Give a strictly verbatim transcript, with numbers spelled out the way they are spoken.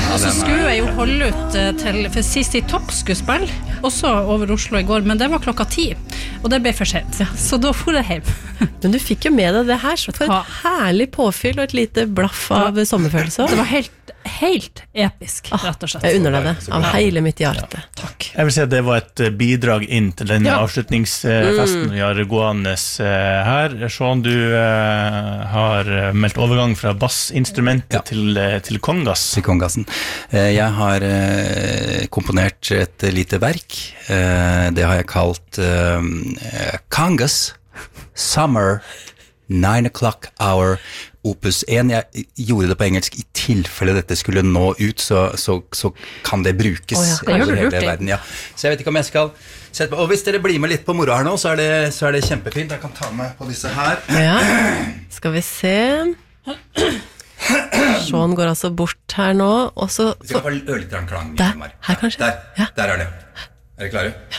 Og så skulle jeg jo holde ut til, for sist i topp skulle spille, også over Oslo i går, men det var klokka ti, og det ble for sent, så da for jeg hjem. Men du fikk jo med deg det her, så for et herlig påfyll og et lite blaff av sommerfølelse. Det var helt, helt episk, rett og slett. Jeg unner deg det, av hele mitt hjerte. Takk. Jeg vil si at det var et bidrag inn til denne ja. avslutningsfesten mm. vi har gående her. Sean, du uh, har meldt overgang fra bassinstrumentet ja. til, til kongas. Til kongasen. Jeg har uh, komponert et lite verk. Uh, det har jeg kalt uh, Kongas Summer Nine O'Clock Hour Opus én. Jeg gjorde det på engelsk i tilfelle dette skulle nå ut, så, så, så kan det brukes oh, ja. over hele verden. Ja. Så jeg vet ikke om jeg skal sette på. Og hvis dere blir med litt på moro her nå, så er det, så er det kjempefint. Jeg kan ta med på disse her. Ja, skal vi se. Sean går altså bort her nå, og så... Vi skal få ørlitt klang. Der, her kanskje? Der, ja. Der er det. Er dere klare? Ja.